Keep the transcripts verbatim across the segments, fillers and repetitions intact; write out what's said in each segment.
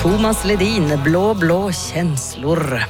Thomas Ledin, blå, blå kjenslor.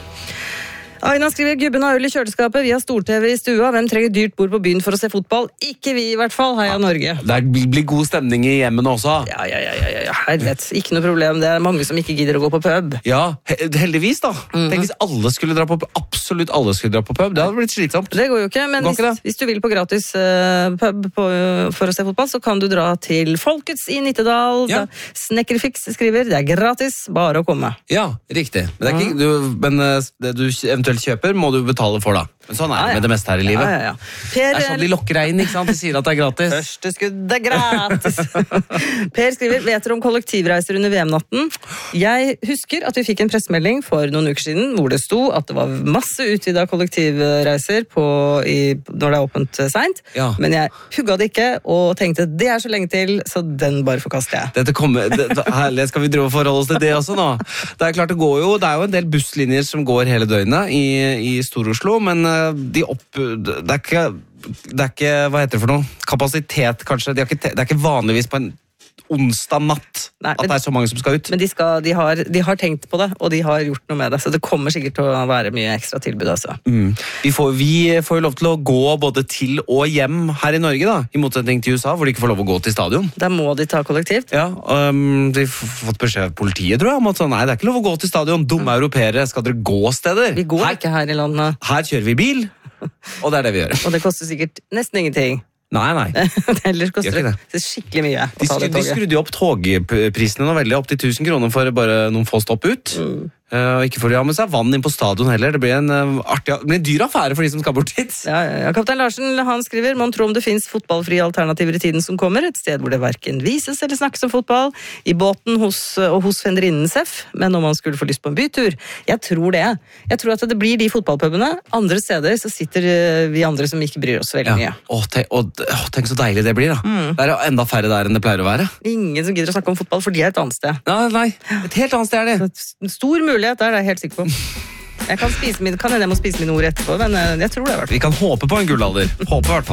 Aina skriver, gubben har øl i kjøleskapet, vi har stor-tv i stua, hvem trenger dyrt bord på byen for å se fotball? Ikke vi i hvert fall, Heia Norge. Det blir god stemning i hjemmene også. Ja, ja, ja, ja, ja. Herlighet, ikke noe problem, det er mange som ikke gidder å gå på pub. Ja, heldigvis da. Mm-hmm. Tenk hvis alle skulle dra på pub, absolutt alle skulle dra på pub, det hadde blitt slitsomt. Det går jo ikke, men hvis, ikke hvis du vil på gratis uh, pub på, uh, for å se fotball, så kan du dra til Folkets i Nittedal. Ja. Snekkerfiks skriver, det er gratis, bare å komme. Ja, riktig. Men det, er ikke, du, men, uh, det du eventuelt kjøper, må du betale for da. Men sånn er det ja, ja. med det meste her i livet. Ja, ja, ja. Per, det er sånn de lokker deg inn, ikke sant? De sier at det er gratis. Første skudd er gratis. Per skriver, vet dere om kollektivreiser under V M-natten? Jeg husker at vi fikk en pressemelding for noen uker siden, hvor det sto at det var masse utvidet kollektivreiser på, i, når det er åpent sent. Ja. Men jeg hugga det ikke, og tenkte, det er så lenge til, så den bare forkaster jeg. Dette kommer, det, herlig, skal vi drive og forholde oss til det også nå? Det er klart det går jo, det er jo en del busslinjer som går hele døgnet i, i Stor-Oslo, men de opp, det er ikke, det er ikke, hva heter det for noe? Kapasitet kanskje, de har ikke, det er ikke vanligvis på en onsdag natt Nei, men, at det er så mange som skal ut. Men de, skal, de, har, de har tenkt på det, og de har gjort noe med det, så det kommer sikkert til å være mye ekstra tilbud altså. Mm. Vi, får, vi får jo lov til å gå både til og hjem her i Norge da, i motsetning til U S A, hvor de ikke får lov å gå til stadion. Da må de ta kollektivt. Ja, um, de har fått beskjed av politiet, tror jeg, om at så, nei, det er ikke lov å gå til stadion, dumme mm. europeere, skal dere gå steder? Vi går her, ikke her i landet. Her kjører vi bil, og det er det vi gjør. Og det koster sikkert nesten ingenting. Nei, nei. Ellers koster det, det skikkelig mye. De, skru, de skrudde jo opp togprisene nå veldig, opp til tusen kroner for bare noen få stopp ut. Mm. Uh, ikke for å ha med seg vann inn på stadion heller. Det blir en uh, artig, det blir en dyr affære for de som skal bort hit. Ja, ja, ja. Kaptein Larsen han skriver, man tror om det finnes fotballfrie alternativer i tiden som kommer, et sted hvor det hverken vises eller snakkes om fotball, i båten hos, og hos fenderinnen Seff, men om man skulle få lyst på en bytur. Jeg tror det. Jeg tror at det blir de fotballpubene. Andre steder så sitter vi andre som ikke bryr oss veldig mye. Ja. Åh, tenk, åh, tenk så deilig det blir da. Mm. Det er jo enda færre der enn det pleier å være. Ingen som gidder å snakke om fotball, for de er et annet sted. Nei, nei. Et helt annet sted er det. Så, stor mulighet der, det er jeg helt sikker på. Jeg kan spise min, kan jeg må spise mine ord etterpå, men jeg tror det i hvert fall. Vi kan håpe på en gullalder. Håpe i hvert fall.